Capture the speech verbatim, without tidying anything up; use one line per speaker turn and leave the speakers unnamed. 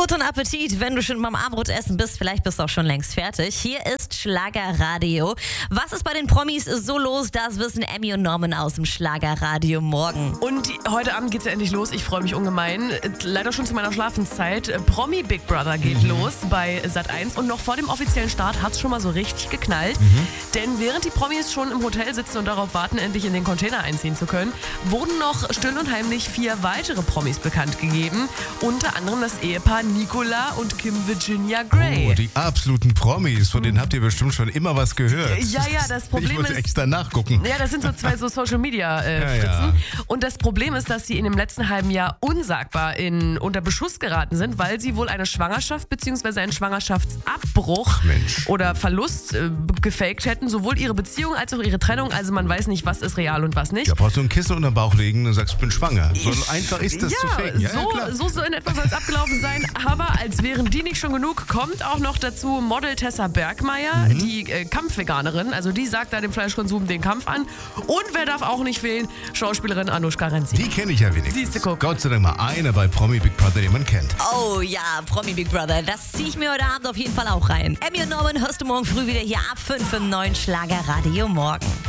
Guten Appetit, wenn du schon beim Abendbrotessen bist. Vielleicht bist du auch schon längst fertig. Hier ist Schlagerradio. Was ist bei den Promis so los? Das wissen Emmy und Norman aus dem Schlagerradio morgen.
Und heute Abend geht's ja endlich los. Ich freue mich ungemein. Leider schon zu meiner Schlafenszeit. Promi Big Brother geht mhm. los bei Sat eins. Und noch vor dem offiziellen Start hat's schon mal so richtig geknallt. Mhm. Denn während die Promis schon im Hotel sitzen und darauf warten, endlich in den Container einziehen zu können, wurden noch still und heimlich vier weitere Promis bekannt gegeben. Unter anderem das Ehepaar Nicola und Kim Virginia Gray.
Oh, die absoluten Promis, von denen habt ihr bestimmt schon immer was gehört.
Ja, ja, das Problem
ich muss
ist...
extra nachgucken.
Ja, das sind so zwei so Social-Media-Fritzen.
Ja, ja.
Und das Problem ist, dass sie in dem letzten halben Jahr unsagbar in, unter Beschuss geraten sind, weil sie wohl eine Schwangerschaft bzw. einen Schwangerschaftsabbruch
Mensch.
oder Verlust äh, gefaked hätten. Sowohl ihre Beziehung als auch ihre Trennung. Also man weiß nicht, was ist real und was nicht.
Ja, brauchst du ein Kissen unter den Bauch legen und sagst, ich bin schwanger. So
Ich,
einfach ist das
ja,
zu faken. Ja,
so,
ja, klar.
so, so in etwa soll es abgelaufen sein. Aber als wären die nicht schon genug, kommt auch noch dazu Model Tessa Bergmeier, mhm. die äh, Kampfveganerin. Also die sagt da dem Fleischkonsum den Kampf an. Und wer darf auch nicht fehlen? Schauspielerin Anushka Renzi.
Die kenne ich ja wenigstens.
Siehste, guck.
Gott sei Dank mal einer bei Promi Big Brother, den man kennt.
Oh ja, Promi Big Brother, das ziehe ich mir heute Abend auf jeden Fall auch rein. Emmy und Norman hörst du morgen früh wieder hier ab fünf im neuen Schlagerradio morgen.